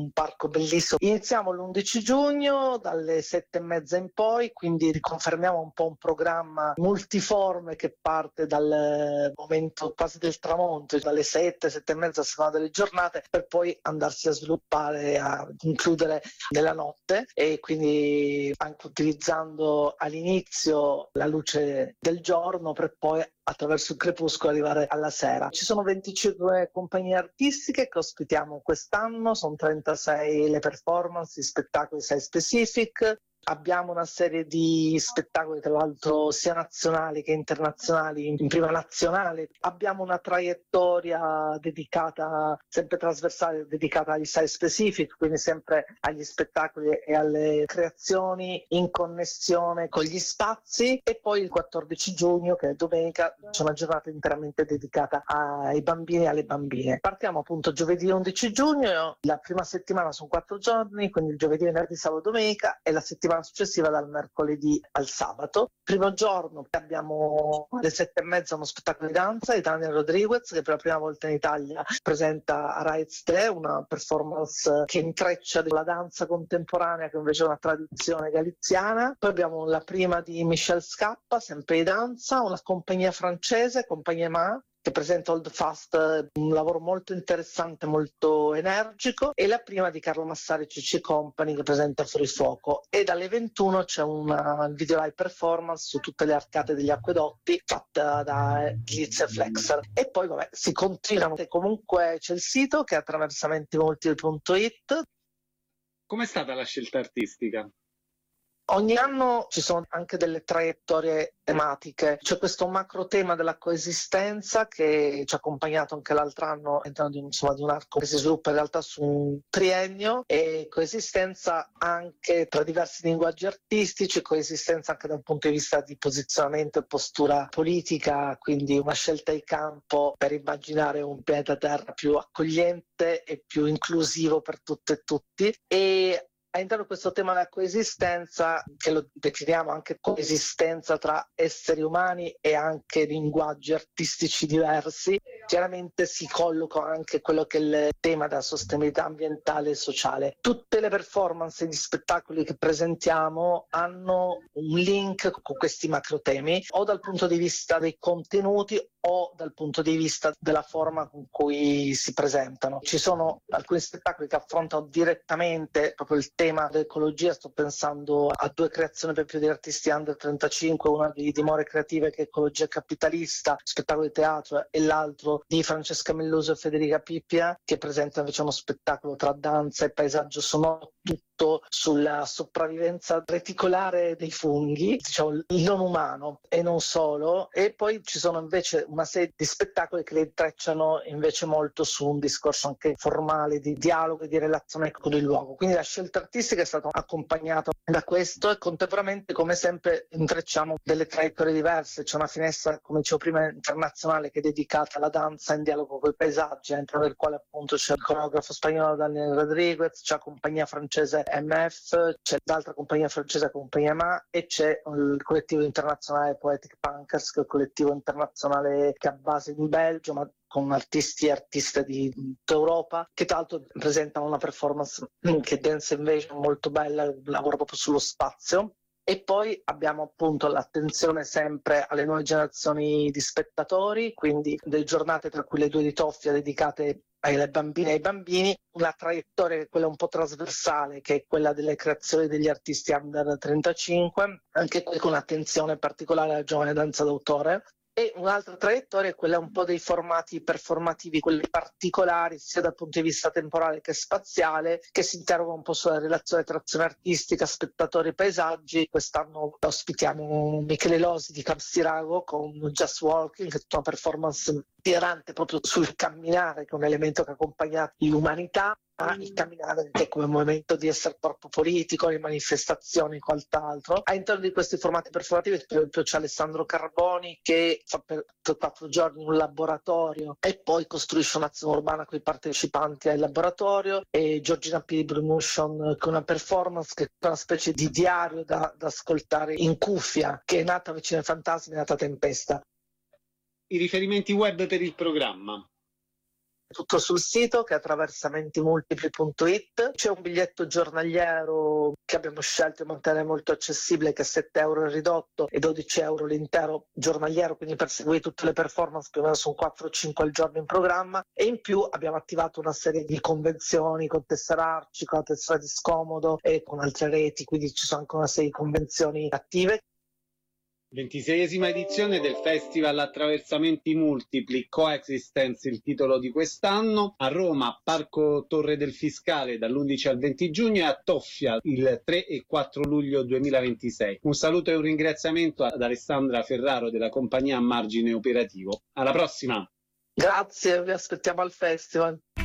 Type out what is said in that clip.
un parco bellissimo. Iniziamo l'11 giugno dalle 7:30 in poi, quindi riconfermiamo un po' un programma multiforme che parte dal momento quasi del tramonto, dalle 7:30 a seconda delle giornate, per poi andarsi a sviluppare, a concludere nella notte, e quindi anche utilizzando all'inizio la luce del giorno per poi attraverso il crepuscolo arrivare alla sera. Ci sono 25 compagnie artistiche che ospitiamo quest'anno, sono 36 le performance, gli spettacoli site specific. Abbiamo una serie di spettacoli, tra l'altro sia nazionali che internazionali. In prima nazionale abbiamo una traiettoria dedicata, sempre trasversale, dedicata agli site specific, quindi sempre agli spettacoli e alle creazioni in connessione con gli spazi. E poi il 14 giugno, che è domenica, c'è una giornata interamente dedicata ai bambini e alle bambine. Partiamo appunto giovedì 11 giugno, la prima settimana sono 4 giorni, quindi il giovedì, venerdì, sabato, domenica, e la settimana successiva dal mercoledì al sabato. Primo giorno abbiamo alle 7:30 uno spettacolo di danza di Daniel Rodriguez, che per la prima volta in Italia presenta a Rights Day, una performance che intreccia la danza contemporanea, che invece è una tradizione galiziana. Poi abbiamo la prima di Michel Scappa, sempre di danza, una compagnia francese, Compagnie Ma, che presenta Old Fast, un lavoro molto interessante, molto energico, e la prima di Carlo Massari CC Company, che presenta Fuorifuoco. E dalle 21 c'è una video live performance su tutte le arcate degli acquedotti fatta da Glitz e Flexer. E poi si continuano, e comunque c'è il sito che è attraversamentimultipli.it. Com'è stata la scelta artistica? Ogni anno ci sono anche delle traiettorie tematiche. C'è questo macro tema della coesistenza che ci ha accompagnato anche l'altro anno, all'interno di un arco che si sviluppa in realtà su un triennio, e coesistenza anche tra diversi linguaggi artistici, coesistenza anche dal punto di vista di posizionamento e postura politica, quindi una scelta di campo per immaginare un pianeta Terra più accogliente e più inclusivo per tutte e tutti. E all'interno di questo tema della coesistenza, che lo definiamo anche coesistenza tra esseri umani e anche linguaggi artistici diversi, chiaramente si colloca anche quello che è il tema della sostenibilità ambientale e sociale. Tutte le performance e gli spettacoli che presentiamo hanno un link con questi macro temi, o dal punto di vista dei contenuti o dal punto di vista della forma con cui si presentano. Ci sono alcuni spettacoli che affrontano direttamente proprio il tema dell'ecologia. Sto pensando a 2 creazioni per più di artisti under 35, una di Dimore Creative, che è Ecologia Capitalista, spettacolo di teatro, e l'altro di Francesca Melluso e Federica Pippia, che presenta invece uno spettacolo tra danza e paesaggio sonoro, tutto sulla sopravvivenza reticolare dei funghi, diciamo il non umano e non solo. E poi ci sono invece una serie di spettacoli che le intrecciano invece molto su un discorso anche formale di dialogo e di relazione con il luogo. Quindi la scelta artistica è stata accompagnata da questo, e contemporaneamente, come sempre, intrecciamo delle traiettorie diverse. C'è una finestra, come dicevo prima, internazionale, che è dedicata alla danza in dialogo con i paesaggi, all'interno del quale appunto c'è il coreografo spagnolo Daniel Rodriguez, c'è la compagnia francese MF, c'è l'altra compagnia francese, Compagnia Ma, e c'è il collettivo internazionale Poetic Punkers, che è il collettivo internazionale che ha base in Belgio, ma con artisti e artiste di tutta Europa, che tra l'altro presentano una performance che è Dance Invasion, molto bella, lavora proprio sullo spazio. E poi abbiamo appunto l'attenzione sempre alle nuove generazioni di spettatori, quindi delle giornate, tra cui le 2 di Toffia dedicate alle bambine e ai bambini, una traiettoria che è quella un po' trasversale, che è quella delle creazioni degli artisti under 35, anche qui con attenzione particolare alla giovane danza d'autore. E un'altra traiettoria è quella un po' dei formati performativi, quelli particolari sia dal punto di vista temporale che spaziale, che si interrogano un po' sulla relazione tra azione artistica, spettatori e paesaggi. Quest'anno ospitiamo Michele Losi di Capstirago con Just Walking, che è tutta una performance tirante proprio sul camminare, che è un elemento che ha accompagnato l'umanità. Il camminare anche come momento di essere corpo politico, le manifestazioni, quant'altro. All'interno di questi formati performativi, per esempio, c'è Alessandro Carboni, che fa per 4 giorni un laboratorio e poi costruisce un'azione urbana con i partecipanti al laboratorio, e Giorgina P. di Brunution, con una performance che è una specie di diario da ascoltare in cuffia, che è nata vicino ai fantasmi, è nata Tempesta. I riferimenti web per il programma? tutto sul sito che è attraversamenti-multipli.it. C'è un biglietto giornaliero che abbiamo scelto di mantenere molto accessibile, che è 7 euro il ridotto e 12 euro l'intero giornaliero, quindi per seguire tutte le performance più o meno sono 4 o 5 al giorno in programma. E in più abbiamo attivato una serie di convenzioni con Tesserarci, con la Tessera di Scomodo e con altre reti, quindi ci sono anche una serie di convenzioni attive. 26esima edizione del Festival Attraversamenti Multipli, Coexistence il titolo di quest'anno, a Roma, Parco Torre del Fiscale dall'11 al 20 giugno e a Toffia il 3 e 4 luglio 2026. Un saluto e un ringraziamento ad Alessandra Ferraro della compagnia Margine Operativo. Alla prossima! Grazie, vi aspettiamo al festival.